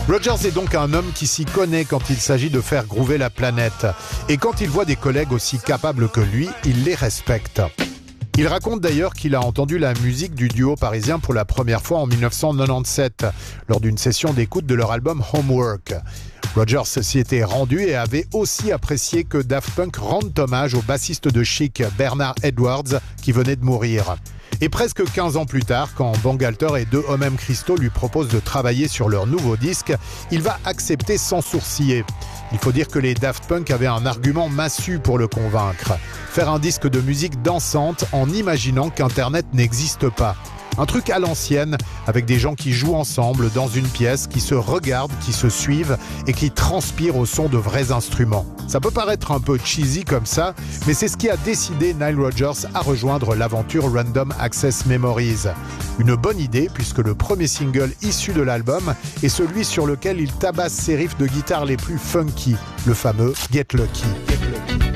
Rogers est donc un homme qui s'y connaît quand il s'agit de faire groover la planète. Et quand il voit des collègues aussi capables que lui, il les respecte. Il raconte d'ailleurs qu'il a entendu la musique du duo parisien pour la première fois en 1997, lors d'une session d'écoute de leur album Homework. Rogers s'y était rendu et avait aussi apprécié que Daft Punk rende hommage au bassiste de Chic, Bernard Edwards, qui venait de mourir. Et presque 15 ans plus tard, quand Bangalter et 2 Hommes Cristaux lui proposent de travailler sur leur nouveau disque, il va accepter sans sourciller. Il faut dire que les Daft Punk avaient un argument massue pour le convaincre. Faire un disque de musique dansante en imaginant qu'Internet n'existe pas. Un truc à l'ancienne, avec des gens qui jouent ensemble dans une pièce, qui se regardent, qui se suivent et qui transpirent au son de vrais instruments. Ça peut paraître un peu cheesy comme ça, mais c'est ce qui a décidé Nile Rodgers à rejoindre l'aventure Random Access Memories. Une bonne idée puisque le premier single issu de l'album est celui sur lequel il tabasse ses riffs de guitare les plus funky, le fameux Get Lucky.